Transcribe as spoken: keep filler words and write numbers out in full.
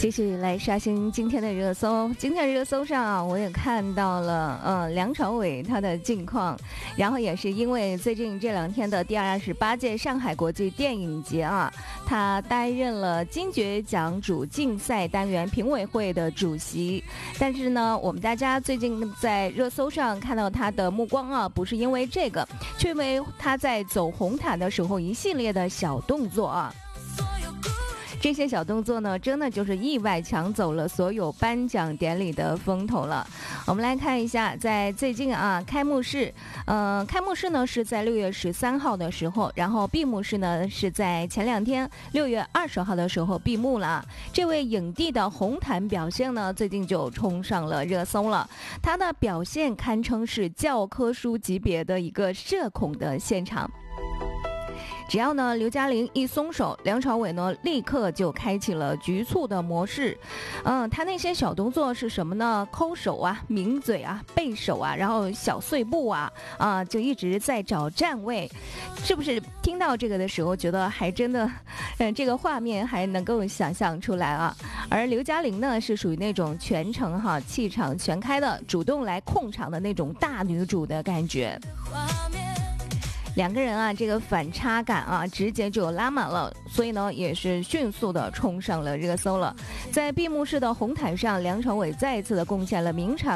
继续来刷新今天的热搜。今天热搜上啊，我也看到了，呃，梁朝伟他的近况，然后也是因为最近这两天的第二十八届上海国际电影节啊，他担任了金爵奖主竞赛单元评委会的主席。但是呢，我们大家最近在热搜上看到他的目光啊，不是因为这个，却因为他在走红毯的时候一系列的小动作啊。这些小动作呢，真的就是意外抢走了所有颁奖典礼的风头了。我们来看一下，在最近啊，开幕式，呃，开幕式呢是在六月十三号的时候，然后闭幕式呢是在前两天六月二十号的时候闭幕了。这位影帝的红毯表现呢，最近就冲上了热搜了。他的表现堪称是教科书级别的一个社恐的现场。只要呢刘嘉玲一松手，梁朝伟呢立刻就开启了局促的模式。嗯，他那些小动作是什么呢？抠手啊，抿嘴啊，背手啊，然后小碎步啊，啊，就一直在找站位。是不是听到这个的时候，觉得还真的，嗯，这个画面还能够想象出来啊？而刘嘉玲呢，是属于那种全程哈气场全开的，主动来控场的那种大女主的感觉。两个人啊，这个反差感啊，直接就拉满了，所以呢，也是迅速的冲上了热搜了。在闭幕式的红毯上，梁朝伟再一次的贡献了名场